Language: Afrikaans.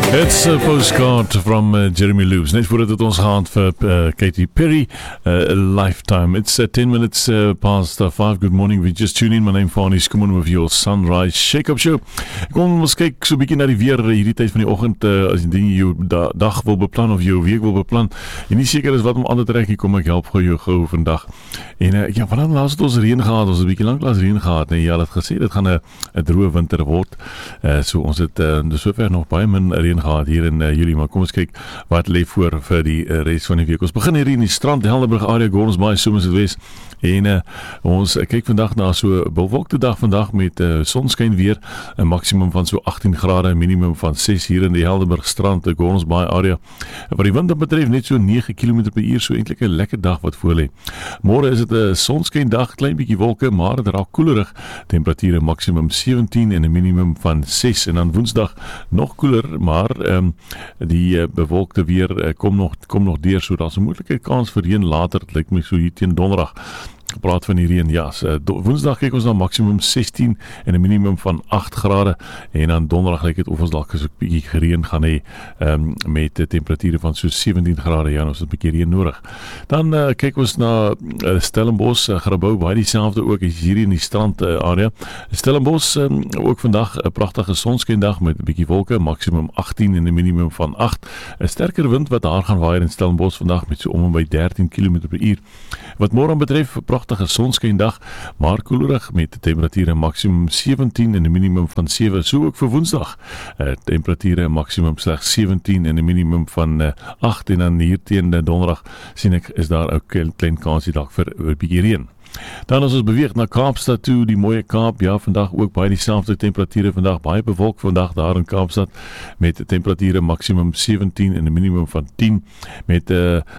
It's a postcard from Jeremy Loops. Net voordat het ons gaan vir Katy Perry, Lifetime. It's 10 minutes past 5. Good morning. We just tune in. My name is Come on with your Sunrise Shake-Up Show. Kom ons kyk so 'n bietjie na die weer hierdie tyd van die oggend. As jy jou dag wil beplan of jou week wil beplan, en nie seker is wat om aan te trek, kom ek help jou vandag. En ja, vanaf laas het ons reën gehad. Ons het 'n bietjie lanklaas reën gehad. Nee, ja, dat gesê dit gaan 'n droë winter word. So ons het sover nog baie min reën gehad hier in Julie, maar kom ons kyk wat lê voor vir die res van die week. Ons begin hier in die strand, Helderberg area, Gordons Bay, Somerset West. En ons kyk vandag na so 'n bewolkte dag vandag met sonskyn weer, 'n maksimum van so 18 grade, 'n minimum van 6 hier in die Helderberg strand, die Gordons Bay area. Wat die wind betref, net so 9 km/h, so eintlik 'n lekker dag wat voor lê. Môre is dit 'n sonskyn dag, klein bietjie wolke, maar dit raak koelerig. Temperature maksimum 17 en 'n minimum van 6. En dan Woensdag nog koeler, maar die bewolkte weer kom nog deur, so daar's 'n moontlike kans vir reën later. Dit lyk my so hier teen Donderdag. Gepraat van die reën, ja, Woensdag kyk ons na maksimum 16 en 'n minimum van 8 grade, en dan Donderdag lyk dit of ons dalk so 'n bietjie gereën gaan hê, met temperature van so 17 grade, ja, ons het 'n bietjie reën nodig. Dan kyk ons na Stellenbosch, Grabouw, baie dieselfde ook, is hier in die strand area. Stellenbosch, ook vandag 'n pragtige sonskyndag met 'n bietjie wolke, maksimum 18 en 'n minimum van 8. 'n Sterker wind wat daar gaan waai in Stellenbosch vandag met so om en by 13 km/h. Wat môre betref, pragtige sonskyndag, maar koelerig met temperature maksimum 17 en 'n minimum van 7. So ook vir Woensdag. Temperature maksimum slegs 17 en 'n minimum van 8, en dan hier teen Donderdag sien ek is daar ook 'n klein kansie dalk vir 'n bietjie reën. Dan as ons beweeg na Kaapstad toe, die mooie Kaap, ja, vandag ook baie dieselfde temperature, vandag baie bewolk vandag daar in Kaapstad, met temperature maksimum 17 en 'n minimum van 10, met